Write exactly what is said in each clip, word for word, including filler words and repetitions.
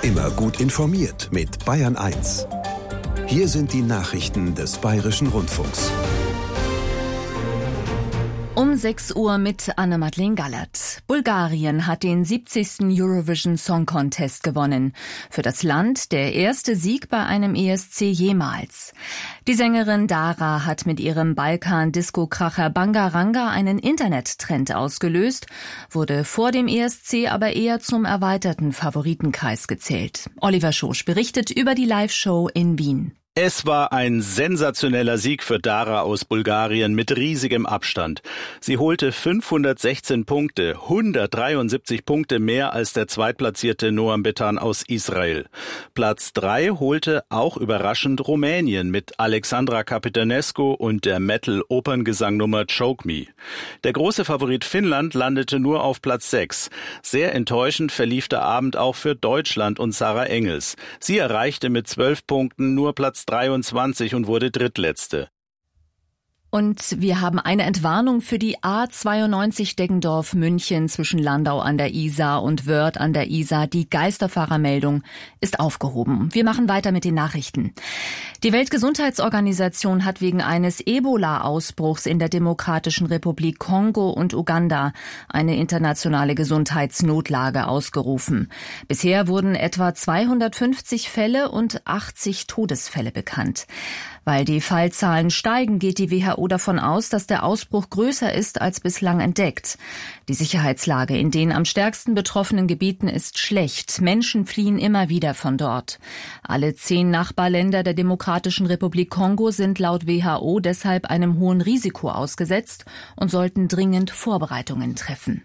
Immer gut informiert mit Bayern eins. Hier sind die Nachrichten des Bayerischen Rundfunks. Um sechs Uhr mit Anne-Madeleine Gallert. Bulgarien hat den siebzigsten Eurovision Song Contest gewonnen. Für das Land der erste Sieg bei einem E S C jemals. Die Sängerin Dara hat mit ihrem Balkan-Disco-Kracher Bangaranga einen Internettrend ausgelöst, wurde vor dem E S C aber eher zum erweiterten Favoritenkreis gezählt. Oliver Schosch berichtet über die Live-Show in Wien. Es war ein sensationeller Sieg für Dara aus Bulgarien mit riesigem Abstand. Sie holte fünfhundertsechzehn Punkte, hundertdreiundsiebzig Punkte mehr als der zweitplatzierte Noam Betan aus Israel. Platz drei holte auch überraschend Rumänien mit Alexandra Capitanescu und der Metal-Operngesangnummer Choke Me. Der große Favorit Finnland landete nur auf Platz sechs. Sehr enttäuschend verlief der Abend auch für Deutschland und Sarah Engels. Sie erreichte mit zwölf Punkten nur Platz dreiundzwanzig und wurde drittletzte. Und wir haben eine Entwarnung für die A zweiundneunzig Deggendorf-München zwischen Landau an der Isar und Wörth an der Isar. Die Geisterfahrermeldung ist aufgehoben. Wir machen weiter mit den Nachrichten. Die Weltgesundheitsorganisation hat wegen eines Ebola-Ausbruchs in der Demokratischen Republik Kongo und Uganda eine internationale Gesundheitsnotlage ausgerufen. Bisher wurden etwa zweihundertfünfzig Fälle und achtzig Todesfälle bekannt. Weil die Fallzahlen steigen, geht die W H O davon aus, dass der Ausbruch größer ist als bislang entdeckt. Die Sicherheitslage in den am stärksten betroffenen Gebieten ist schlecht. Menschen fliehen immer wieder von dort. Alle zehn Nachbarländer der Demokratischen Republik Kongo sind laut W H O deshalb einem hohen Risiko ausgesetzt und sollten dringend Vorbereitungen treffen.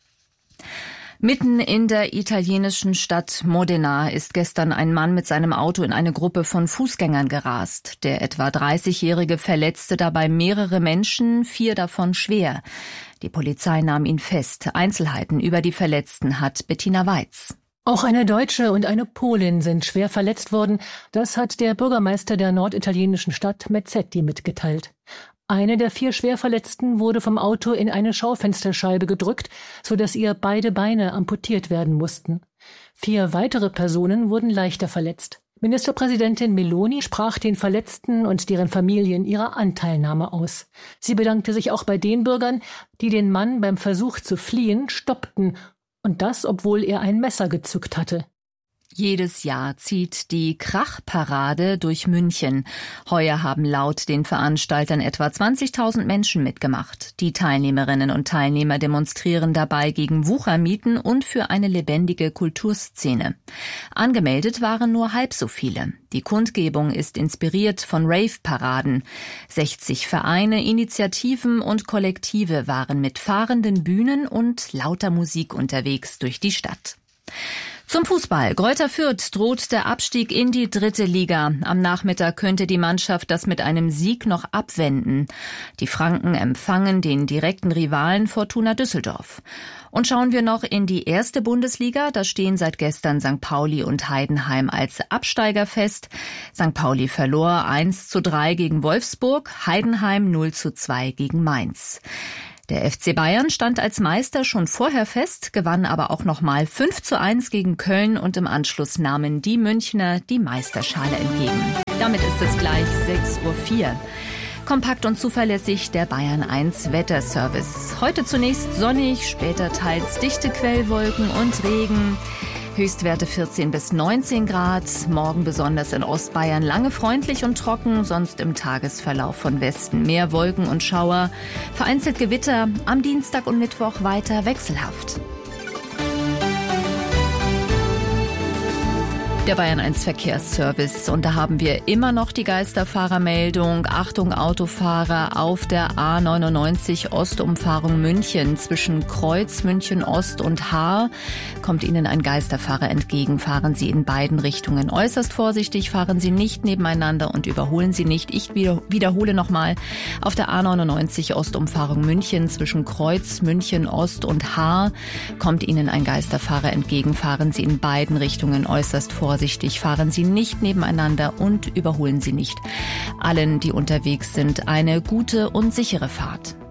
Mitten in der italienischen Stadt Modena ist gestern ein Mann mit seinem Auto in eine Gruppe von Fußgängern gerast. Der etwa dreißigjährige verletzte dabei mehrere Menschen, vier davon schwer. Die Polizei nahm ihn fest. Einzelheiten über die Verletzten hat Bettina Weiz. Auch eine Deutsche und eine Polin sind schwer verletzt worden. Das hat der Bürgermeister der norditalienischen Stadt Mezzetti mitgeteilt. Eine der vier Schwerverletzten wurde vom Auto in eine Schaufensterscheibe gedrückt, sodass ihr beide Beine amputiert werden mussten. Vier weitere Personen wurden leichter verletzt. Ministerpräsidentin Meloni sprach den Verletzten und deren Familien ihre Anteilnahme aus. Sie bedankte sich auch bei den Bürgern, die den Mann beim Versuch zu fliehen stoppten, und das, obwohl er ein Messer gezückt hatte. Jedes Jahr zieht die Krachparade durch München. Heuer haben laut den Veranstaltern etwa zwanzigtausend Menschen mitgemacht. Die Teilnehmerinnen und Teilnehmer demonstrieren dabei gegen Wuchermieten und für eine lebendige Kulturszene. Angemeldet waren nur halb so viele. Die Kundgebung ist inspiriert von Rave-Paraden. sechzig Vereine, Initiativen und Kollektive waren mit fahrenden Bühnen und lauter Musik unterwegs durch die Stadt. Zum Fußball. Greuther Fürth droht der Abstieg in die dritte Liga. Am Nachmittag könnte die Mannschaft das mit einem Sieg noch abwenden. Die Franken empfangen den direkten Rivalen Fortuna Düsseldorf. Und schauen wir noch in die erste Bundesliga. Da stehen seit gestern Sankt Pauli und Heidenheim als Absteiger fest. Sankt Pauli verlor eins zu drei gegen Wolfsburg, Heidenheim null zu zwei gegen Mainz. Der F C Bayern stand als Meister schon vorher fest, gewann aber auch nochmal fünf zu eins gegen Köln und im Anschluss nahmen die Münchner die Meisterschale entgegen. Damit ist es gleich sechs Uhr vier. Kompakt und zuverlässig der Bayern eins Wetterservice. Heute zunächst sonnig, später teils dichte Quellwolken und Regen. Höchstwerte vierzehn bis neunzehn Grad. Morgen besonders in Ostbayern lange freundlich und trocken, sonst im Tagesverlauf von Westen mehr Wolken und Schauer. Vereinzelt Gewitter, am Dienstag und Mittwoch weiter wechselhaft. Der Bayern eins Verkehrsservice. Und da haben wir immer noch die Geisterfahrermeldung. Achtung Autofahrer auf der A neunundneunzig Ostumfahrung München. Zwischen Kreuz, München Ost und Haar kommt Ihnen ein Geisterfahrer entgegen. Fahren Sie in beiden Richtungen äußerst vorsichtig. Fahren Sie nicht nebeneinander und überholen Sie nicht. Ich wiederhole nochmal. Auf der A neunundneunzig Ostumfahrung München zwischen Kreuz, München Ost und Haar kommt Ihnen ein Geisterfahrer entgegen. Fahren Sie in beiden Richtungen äußerst vorsichtig. Fahren Sie nicht nebeneinander und überholen Sie nicht. Allen, die unterwegs sind, eine gute und sichere Fahrt.